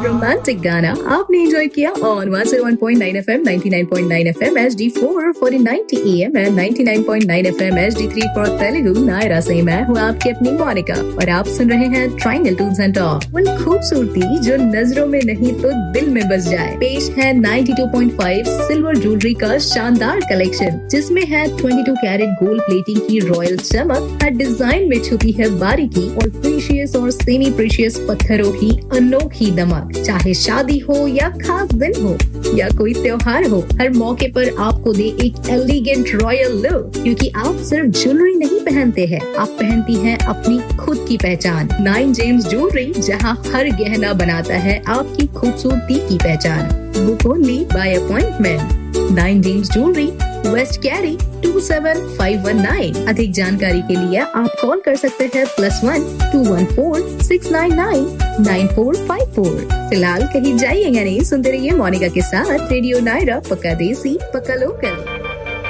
Romantic गाना आपने enjoy किया on 101.9 FM, 99.9 FM HD4 for 90 AM and 99.9 FM HD3 for Telugu Naira से मैं हूँ आपकी अपनी मोनिका और आप सुन रहे हैं ट्रायंगल टूल्स एंड टॉक। उन खूबसूरती जो नजरों में नहीं तो दिल में बस जाए। पेश है 92.5 सिल्वर ज्वेलरी का शानदार कलेक्शन, जिसमें है 22 कैरेट गोल्ड प्लेटिंग की रॉयल चमक, हर डिजाइन में छुपी है बारीकी और प्रीशियस और सेमी प्रीशियस पत्थरों की अनोखी दमक। चाहे शादी हो या खास दिन हो या कोई त्योहार हो, हर मौके पर आपको दे एक एलिगेंट रॉयल लुक, क्योंकि आप सिर्फ ज्वेलरी नहीं पहनते हैं, आप पहनती हैं अपनी खुद की पहचान। 9 जेम्स ज्वेलरी, जहां हर गहना बनाता है आपकी खूबसूरती की पहचान। Book only by appointment. 9 James jewellery, waste carry 27519। अधिक जानकारी के लिए आप कॉल कर सकते हैं +1 214 699 9454। फिलहाल कहीं जाइएगा नहीं, सुनते रहिए मोनिका के साथ रेडियो नायरा, पक्का देसी पक्का लोकल।